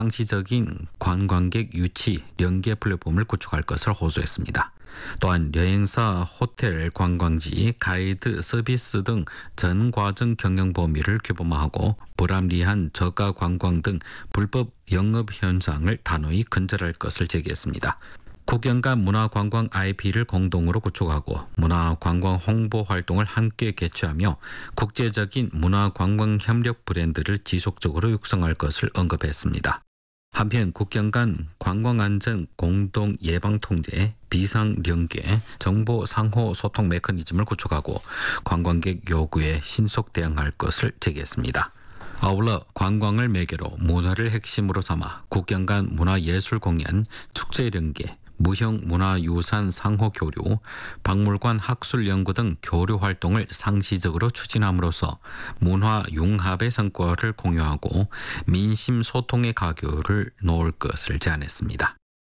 상시적인 관광객 유치 연계 플랫폼을 구축할 것을 호소했습니다. 또한 여행사, 호텔, 관광지, 가이드, 서비스 등 전 과정 경영 범위를 규범화하고 불합리한 저가 관광 등 불법 영업 현상을 단호히 근절할 것을 제기했습니다. 국영 간 문화관광 IP를 공동으로 구축하고 문화관광 홍보 활동을 함께 개최하며 국제적인 문화관광 협력 브랜드를 지속적으로 육성할 것을 언급했습니다. 한편 국경 간 관광안전 공동 예방 통제, 비상령계, 정보 상호 소통 메커니즘을 구축하고 관광객 요구에 신속 대응할 것을 제기했습니다. 아울러 관광을 매개로 문화를 핵심으로 삼아 국경 간 문화예술 공연, 축제 연계, 무형 문화유산 상호 교류, 박물관 학술 연구 등 교류 활동을 상시적으로 추진함으로써 문화 융합의 성과를 공유하고 민심 소통의 가교를 놓을 것을 제안했습니다.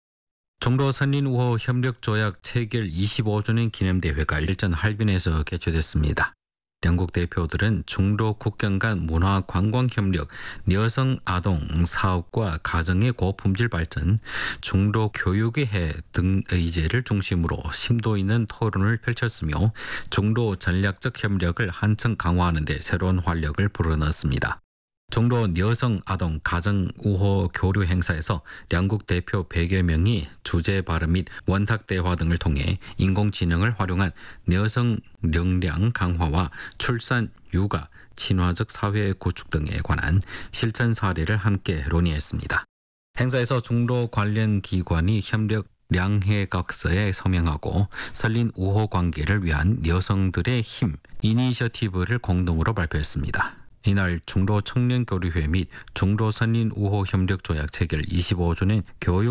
종로 선린우호 협력조약 체결 25주년 기념대회가 일전 할빈에서 개최됐습니다. 양국 대표들은 중로 국경 간 문화 관광 협력, 여성 아동 사업과 가정의 고품질 발전, 중로 교육의 해 등 의제를 중심으로 심도 있는 토론을 펼쳤으며 중로 전략적 협력을 한층 강화하는 데 새로운 활력을 불어넣었습니다. 종로 여성 아동 가정 우호 교류 행사에서 양국 대표 100여 명이 주제 발언 및 원탁 대화 등을 통해 인공지능을 활용한 여성 역량 강화와 출산, 육아, 친화적 사회 구축 등에 관한 실천 사례를 함께 논의했습니다. 행사에서 중로 관련 기관이 협력 량해각서에 서명하고 설린 우호 관계를 위한 여성들의 힘 이니셔티브를 공동으로 발표했습니다. 이날 중로 청년교류회 및 중로 선린우호 협력조약 체결 25주년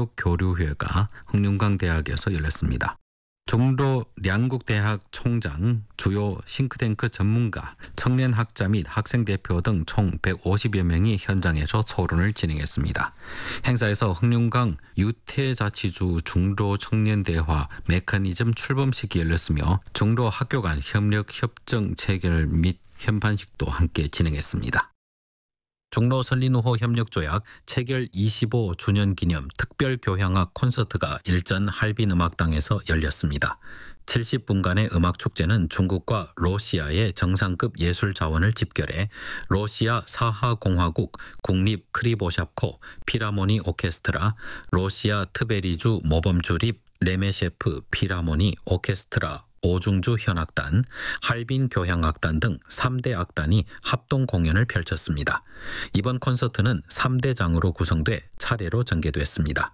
교육교류회가 흑룡강대학에서 열렸습니다. 중로 양국대학 총장, 주요 싱크탱크 전문가, 청년학자 및 학생대표 등 총 150여 명이 현장에서 토론을 진행했습니다. 행사에서 흑룡강 유태자치주 중로 청년대화 메커니즘 출범식이 열렸으며 중로 학교 간 협력 협정 체결 및 현판식도 함께 진행했습니다. 중로 선린우호 협력조약 체결 25주년 기념 특별교향악 콘서트가 일전 할빈음악당에서 열렸습니다. 70분간의 음악축제는 중국과 러시아의 정상급 예술 자원을 집결해 러시아 사하공화국 국립 크리보샵코 피라모니 오케스트라, 러시아 트베리주 모범주립 레메셰프 피라모니 오케스트라, 오중주 현악단, 할빈 교향악단 등 3대 악단이 합동 공연을 펼쳤습니다. 이번 콘서트는 3대 장으로 구성돼 차례로 전개됐습니다.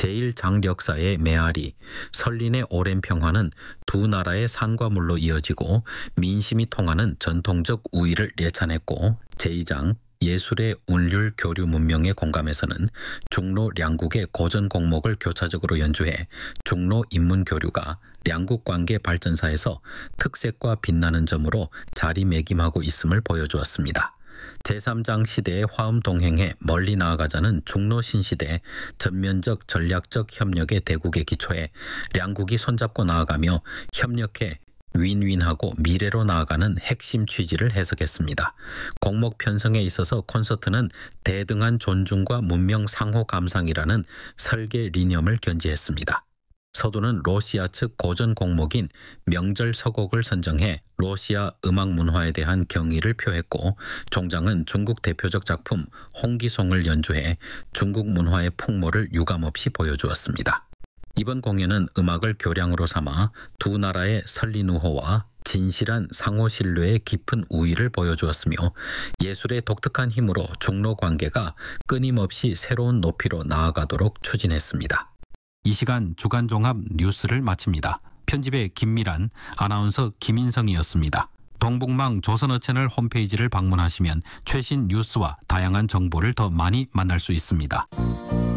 제1장력사의 메아리, 설린의 오랜 평화는 두 나라의 산과 물로 이어지고 민심이 통하는 전통적 우위를 예찬했고, 제2장 예술의 운율 교류 문명의 공감에서는 중로 양국의 고전 곡목을 교차적으로 연주해 중로 인문 교류가 양국 관계 발전사에서 특색과 빛나는 점으로 자리매김하고 있음을 보여주었습니다. 제3장 시대의 화음 동행해 멀리 나아가자는 중로 신시대 전면적 전략적 협력의 대국에 기초해 양국이 손잡고 나아가며 협력해 윈윈하고 미래로 나아가는 핵심 취지를 해석했습니다. 곡목 편성에 있어서 콘서트는 대등한 존중과 문명 상호 감상이라는 설계 리념을 견지했습니다. 서두는 러시아 측 고전 곡목인 명절 서곡을 선정해 러시아 음악 문화에 대한 경의를 표했고, 종장은 중국 대표적 작품 홍기송을 연주해 중국 문화의 풍모를 유감없이 보여주었습니다. 이번 공연은 음악을 교량으로 삼아 두 나라의 선린우호와 진실한 상호 신뢰의 깊은 우위를 보여주었으며 예술의 독특한 힘으로 중로 관계가 끊임없이 새로운 높이로 나아가도록 추진했습니다. 이 시간 주간 종합 뉴스를 마칩니다. 편집의 김미란, 아나운서 김인성이었습니다. 동북망 조선어 채널 홈페이지를 방문하시면 최신 뉴스와 다양한 정보를 더 많이 만날 수 있습니다.